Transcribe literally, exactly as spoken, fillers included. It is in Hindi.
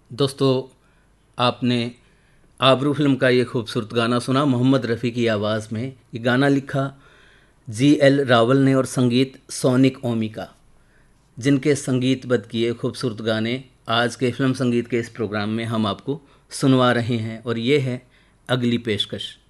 दोस्तों, आपने आबरू फिल्म का ये खूबसूरत गाना सुना मोहम्मद रफ़ी की आवाज़ में। ये गाना लिखा जी एल रावल ने और संगीत सोनिक ओमी का, जिनके संगीतबद्ध किए खूबसूरत गाने आज के फिल्म संगीत के इस प्रोग्राम में हम आपको सुनवा रहे हैं। और ये है अगली पेशकश।